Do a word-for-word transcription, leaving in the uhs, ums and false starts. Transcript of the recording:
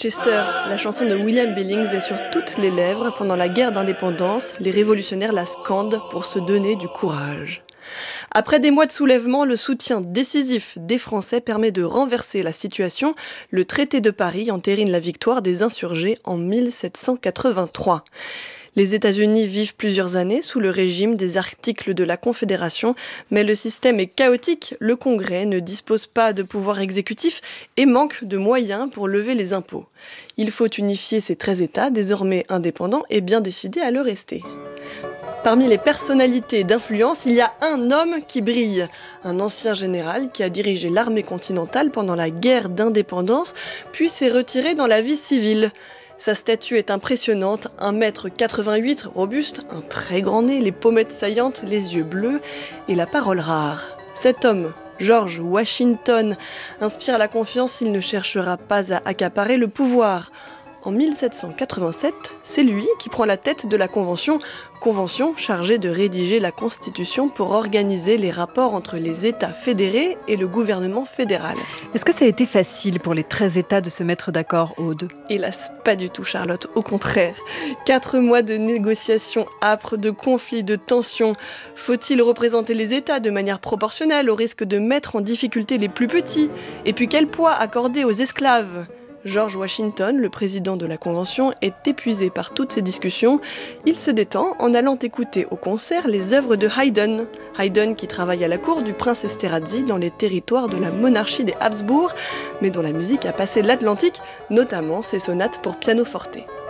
Chester, la chanson de William Billings est sur toutes les lèvres. Pendant la guerre d'indépendance, les révolutionnaires la scandent pour se donner du courage. Après des mois de soulèvement, le soutien décisif des Français permet de renverser la situation. Le traité de Paris entérine la victoire des insurgés en mille sept cent quatre-vingt-trois. Les États-Unis vivent plusieurs années sous le régime des articles de la Confédération, mais le système est chaotique. Le Congrès ne dispose pas de pouvoir exécutif et manque de moyens pour lever les impôts. Il faut unifier ces treize États, désormais indépendants et bien décidés à le rester. Parmi les personnalités d'influence, il y a un homme qui brille, un ancien général qui a dirigé l'armée continentale pendant la guerre d'indépendance, puis s'est retiré dans la vie civile. Sa statue est impressionnante, un mètre quatre-vingt-huit, robuste, un très grand nez, les pommettes saillantes, les yeux bleus et la parole rare. Cet homme, George Washington, inspire la confiance, il ne cherchera pas à accaparer le pouvoir. En mille sept cent quatre-vingt-sept, c'est lui qui prend la tête de la Convention, convention chargée de rédiger la Constitution pour organiser les rapports entre les États fédérés et le gouvernement fédéral. Est-ce que ça a été facile pour les treize États de se mettre d'accord, Aude ? Hélas, pas du tout, Charlotte, au contraire. Quatre mois de négociations âpres, de conflits, de tensions. Faut-il représenter les États de manière proportionnelle au risque de mettre en difficulté les plus petits ? Et puis quel poids accorder aux esclaves ? George Washington, le président de la Convention, est épuisé par toutes ces discussions. Il se détend en allant écouter au concert les œuvres de Haydn. Haydn qui travaille à la cour du prince Esterhazy dans les territoires de la monarchie des Habsbourg, mais dont la musique a passé l'Atlantique, notamment ses sonates pour piano forte.